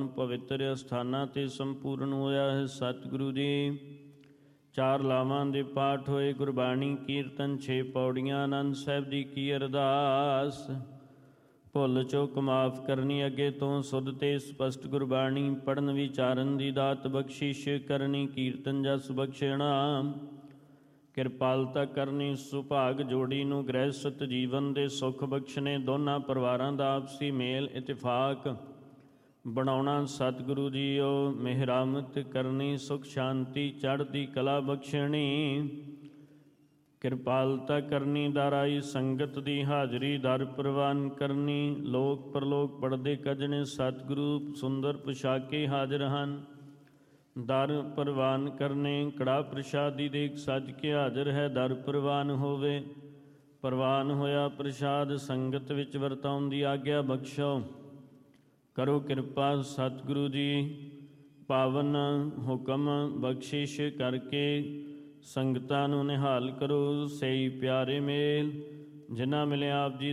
ਪਵਿੱਤਰ ਅਸਥਾਨਾਂ 'ਤੇ ਸੰਪੂਰਨ ਹੋਇਆ ਹੈ। ਸਤਿਗੁਰੂ ਜੀ, 4 ਲਾਵਾਂ ਦੇ ਪਾਠ ਹੋਏ। ਗੁਰਬਾਣੀ ਕੀਰਤਨ 6 ਪੌੜੀਆਂ। ਆਨੰਦ ਸਾਹਿਬ ਜੀ ਕੀ ਅਰਦਾਸ। ਭੁੱਲ ਚੁੱਕ ਮਾਫ ਕਰਨੀ, ਅੱਗੇ ਤੋਂ ਸੁਧ ਤੇ ਸਪਸ਼ਟ ਗੁਰਬਾਣੀ ਪੜ੍ਹਨ ਵਿਚਾਰਨ ਦੀ ਦਾਤ ਬਖਸ਼ਿਸ਼ ਕਰਨੀ, ਕੀਰਤਨ ਜਸ ਬਖਸ਼ਣਾ, ਕਿਰਪਾਲਤਾ ਕਰਨੀ, ਸੁਭਾਗ ਜੋੜੀ ਨੂੰ ਗ੍ਰਹਿਸਤ ਜੀਵਨ ਦੇ ਸੁੱਖ ਬਖਸ਼ਣੇ, ਦੋਨਾਂ ਪਰਿਵਾਰਾਂ ਦਾ ਆਪਸੀ ਮੇਲ ਇਤਫਾਕ ਬਣਾਉਣਾ। ਸਤਿਗੁਰੂ ਜੀਓ ਮਿਹਰਾਮਤ ਕਰਨੀ, ਸੁਖ ਸ਼ਾਂਤੀ ਚੜ੍ਹਦੀ ਕਲਾ ਬਖਸ਼ਣੀ, ਕਿਰਪਾਲਤਾ ਕਰਨੀ, ਦਾਰਾਈ ਸੰਗਤ ਦੀ ਹਾਜ਼ਰੀ ਦਰ ਪ੍ਰਵਾਨ ਕਰਨੀ, ਲੋਕ ਪਰਲੋਕ ਪੜਦੇ ਕੱਜਣੇ। ਸਤਿਗੁਰੂ ਸੁੰਦਰ ਪੁਸ਼ਾਕੇ ਹਾਜ਼ਰ ਹਨ, ਦਰ ਪ੍ਰਵਾਨ ਕਰਨੇ, ਕੜਾ ਪ੍ਰਸ਼ਾਦੀ ਦੇਖ ਸੱਜ ਕੇ ਹਾਜ਼ਰ ਹੈ, ਦਰ ਪ੍ਰਵਾਨ ਹੋਵੇ। ਪ੍ਰਵਾਨ ਹੋਇਆ ਪ੍ਰਸ਼ਾਦ ਸੰਗਤ ਵਿੱਚ ਵਰਤਾਉਣ ਦੀ ਆਗਿਆ ਬਖਸ਼ੋ, ਕਰੋ ਕਿਰਪਾ। ਸਤਿਗੁਰੂ ਜੀ, ਪਾਵਨ ਹੁਕਮ ਬਖਸ਼ਿਸ਼ ਕਰਕੇ ਸੰਗਤਾਂ ਨੂੰ ਨਿਹਾਲ ਕਰੋ। ਸਹੀ ਪਿਆਰੇ ਮੇਲ ਜਿਨ੍ਹਾਂ ਮਿਲਿਆ ਆਪ ਜੀ